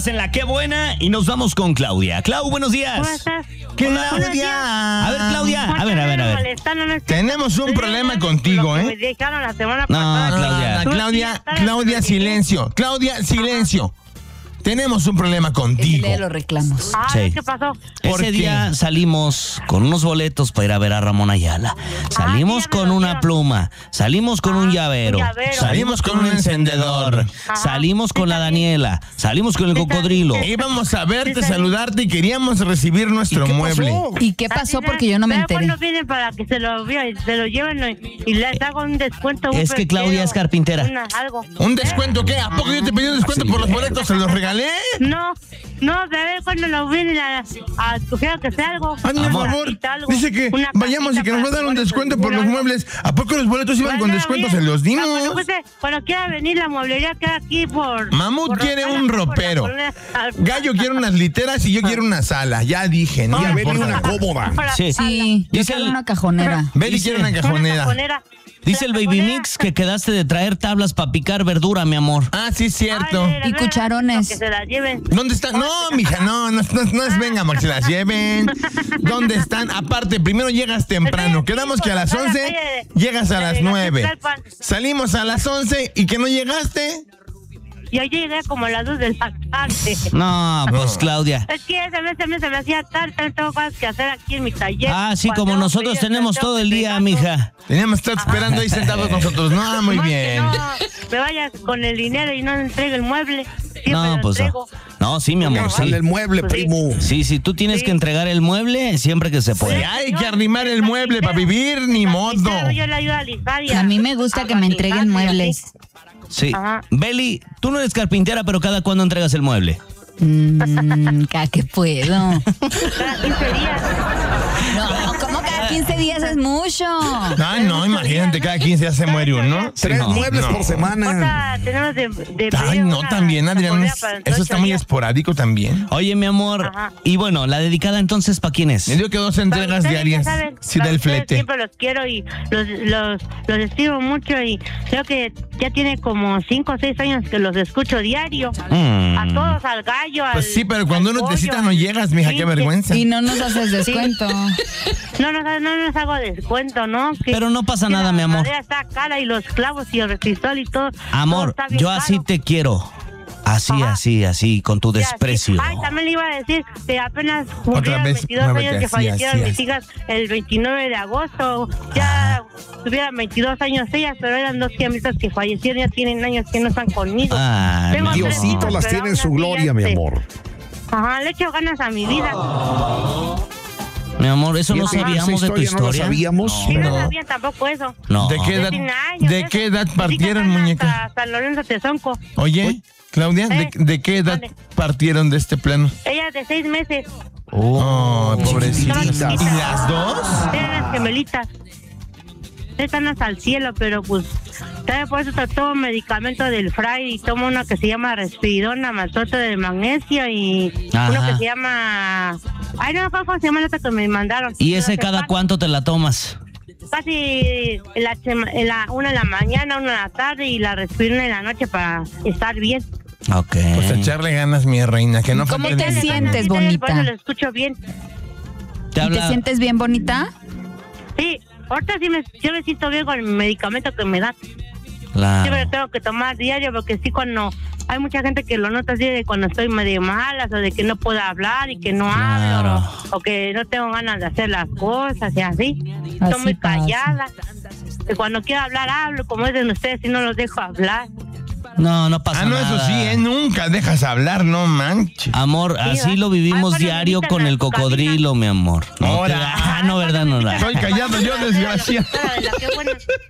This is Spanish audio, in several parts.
estás en la Qué Buena y nos vamos con Claudia. Clau, buenos días. ¿Cómo estás? Claudia. A ver, Claudia, a ver. Tenemos un problema contigo, ¿eh? Me dejaron la semana No, pasada. Claudia, silencio. Claudia, silencio. Tenemos un problema contigo. Lee los reclamos. Sí. ¿Qué pasó? ¿Por Ese qué? día salimos con unos boletos para ir a ver a Ramón Ayala. Salimos sí, ya me con lo una dieron. pluma, salimos con un llavero, llavero. salimos con un encendedor, salimos con la Daniela, salimos con el cocodrilo. Íbamos a verte, saludarte y queríamos recibir nuestro mueble. ¿Y qué pasó? Porque yo no me enteré. ¿Cuándo vienen para que se lo lleven y les hago un descuento? Es que Claudia es carpintera. Algo. ¿Un descuento qué? ¿A poco yo te pedí un descuento por los boletos? ¿Se los regalé? No, de ver cuando nos vienen a escoger que sea algo. Hazme un favor. Dice que vayamos y que nos va a dar un descuento por los muebles. ¿A poco los boletos iban con descuento? Se los dimos. Cuando quiera venir la mueblería queda aquí por... Mamut quiere un ropero. Gallo quiere unas literas y yo quiero una sala. Ya dije, ¿no? Ya ven una cómoda. Sí, yo Dice quiero el- una cajonera. Betty quiere una cajonera. Dice el Baby Mix que quedaste de traer tablas para picar verdura, mi amor. Ah, sí, es cierto. Y cucharones. Que se las lleven. ¿Dónde están? No, mija, no es venga, que se las lleven. ¿Dónde están? Aparte, primero llegas temprano. Quedamos que a las 11 llegas a las 9. Salimos a las 11 y que no llegaste. Yo llegué como a las 2 de la tarde. No, pues Claudia. Es que se me hacía tarde, tengo cosas que hacer aquí en mi taller. Ah, sí, como Cuando nosotros pedí tenemos todo el día, mija. Teníamos que estar esperando ahí sentados nosotros. No, muy Más que bien. no me vayas con el dinero y no entregue el mueble. Siempre No, lo pues entrego. no, sí, mi amor, sí. Sale el mueble, Pues sí. primo. Sí, tú tienes que entregar el mueble siempre que se pueda. Ya hay que arrimar el mueble para vivir, ni modo. Yo le ayudo a lisar y A mí me gusta que me entreguen muebles. Sí. Ajá. Beli, tú no eres carpintera, pero ¿cada cuándo entregas el mueble? Cada que puedo. Cada 15 días. No, ¿cómo cada 15 días es mucho? Ay, no, imagínate, cada 15 días se muere uno. 3 no, muebles por O semana. sea, tenemos de Ay, no, una también, Adrián. cajonera para dentro de Eso está 8 muy días. esporádico también. Oye, mi amor, Ajá. y bueno, la dedicada entonces, ¿para quién es? Me digo que 2 entregas Ustedes diarias. ya saben, Sí, para del ustedes flete. Siempre los quiero y los estimo mucho y creo que ya tiene como 5 o 6 años que los escucho diario. A todos, al gallo, al... Pues sí, pero cuando al uno pollo, necesita no llegas, mija, sí, qué vergüenza. Y no nos haces descuento. No nos hago descuento, ¿no? Que- Pero no pasa que nada, la mi amor. madera está cara y los clavos y el resistol y todo. todo Amor, está bien yo así caro. te quiero. Así, Ajá. así, con tu Sí, desprecio. así. Ay, también le iba a decir que apenas Otra cumplieron vez, 22 muévete años que así, fallecieron así, mis así. hijas el 29 de agosto. Ya tuvieran 22 años ellas, pero eran 2 gemelas que fallecieron, ya tienen años que no están conmigo. Ay, Tengo mi tres amor. Diosito hijas, las pero tiene en aún su así, gloria, mi amor. Ajá, le echo ganas a mi vida. Mi amor, eso no Fíjate, sabíamos esa de tu historia no la historia. sabíamos. Sí, no No. sabían tampoco eso. No. ¿De qué edad, Tiene años, ¿de eso. qué edad Mis hijas partieron, van muñeca? hasta San Lorenzo Tezonco. Oye, Claudia, ¿de qué edad Vale. partieron de este plano? Ella de 6 meses. Oh, pobrecita. Chiquititas. ¿Y las dos? Eran las gemelitas. Están hasta el cielo, pero pues también por eso tomo medicamento del Fray y tomo uno que se llama Respiridona, maltoto de magnesio y Ajá. uno que se llama... Ay, no me acuerdo cómo se llama el otro que me mandaron. ¿Y ese Pero cada cuánto te la tomas? Casi una en la mañana, una en la tarde y la Respiridona en la noche para estar bien. Ok. Pues echarle ganas, mi reina, que no ¿Cómo falte te de- sientes, Por eso bonita? lo escucho bien. ¿Te ¿Y te habla? sientes bien, bonita? Sí, ahorita sí yo me siento bien con el medicamento que me dan. Claro. Siempre lo tengo que tomar diario porque sí cuando hay mucha gente que lo nota así de cuando estoy medio malas o de que no puedo hablar y que no Claro. hablo o que no tengo ganas de hacer las cosas y así. Así Estoy muy pasa. callada. Que cuando quiero hablar hablo, como dicen ustedes, si no los dejo hablar. No pasa Ah, no, nada. eso sí, nunca dejas hablar, no manches. Amor, así ¿verdad? lo vivimos Ay, bueno, diario invítenme con a el tu cocodrilo, mi amor. No, Ahora. no, ¿verdad? No, la. Estoy callado yo, desgraciado. Qué bueno.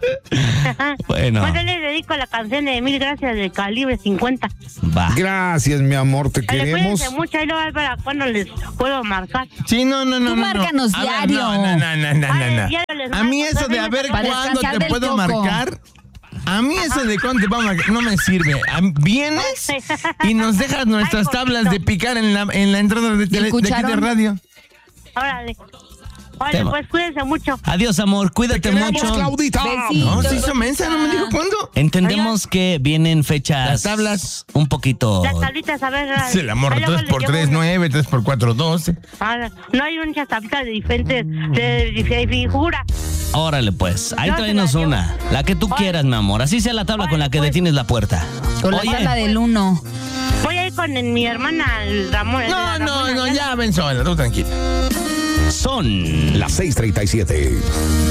Bueno. Pues yo le dedico la canción de Mil Gracias de Calibre 50. Va. Gracias, mi amor, te Ay, queremos. cuídense mucho, ahí lo va a ver para cuando les puedo marcar. Sí, no. Tú márcanos A ver, diario. No. Ay, diario les A mí marco, eso de entonces a ver ya Para cuándo descansar te del puedo coco. marcar. A mí eso de cuándo te puedo marcar no me sirve. Vienes y nos dejas nuestras tablas de picar en la entrada de aquí de cucharón? radio. Órale. Oye, pues cuídense mucho. Adiós, amor. Cuídate mucho. Claudita. No, se hizo mensa, no me dijo cuándo. Entendemos que vienen fechas. Las tablas. Un poquito. Las tablitas, a ver. Sí, el amor, 3 por 3, 9, 3 por 4, 12. No hay muchas tablitas de diferentes de figura. Órale, pues. Ahí Yo tráenos te la una. La que tú quieras, mi amor. Así sea la tabla con la que detienes la puerta. Con la tabla del 1. Voy a ir con mi hermana, el Ramón. No, ya ven sola, tú tranquila. Son Las 6:37.